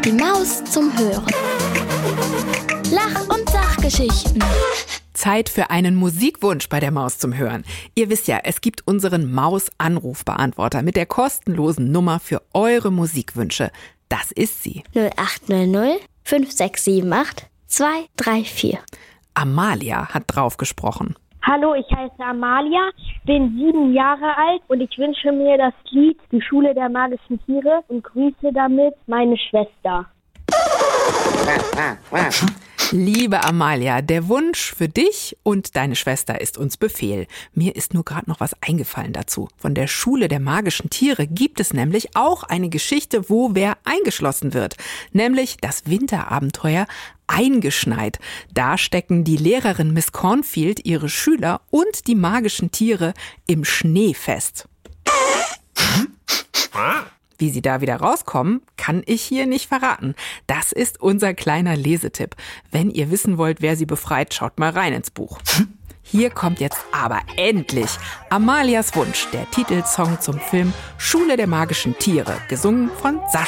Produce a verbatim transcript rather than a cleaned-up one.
Die Maus zum Hören. Lach- und Sachgeschichten. Zeit für einen Musikwunsch bei der Maus zum Hören. Ihr wisst ja, es gibt unseren Maus-Anrufbeantworter mit der kostenlosen Nummer für eure Musikwünsche. Das ist sie. null acht null null fünf sechs sieben acht zwei drei vier. Amalia hat drauf gesprochen. Hallo, ich heiße Amalia, bin sieben Jahre alt und ich wünsche mir das Lied Die Schule der magischen Tiere und grüße damit meine Schwester. Liebe Amalia, der Wunsch für dich und deine Schwester ist uns Befehl. Mir ist nur gerade noch was eingefallen dazu. Von der Schule der magischen Tiere gibt es nämlich auch eine Geschichte, wo wer eingeschlossen wird. Nämlich das Winterabenteuer Eingeschneit. Da stecken die Lehrerin Miss Cornfield, ihre Schüler und die magischen Tiere im Schnee fest. Wie sie da wieder rauskommen, kann ich hier nicht verraten. Das ist unser kleiner Lesetipp. Wenn ihr wissen wollt, wer sie befreit, schaut mal rein ins Buch. Hier kommt jetzt aber endlich Amalias Wunsch, der Titelsong zum Film Schule der magischen Tiere, gesungen von Sascha.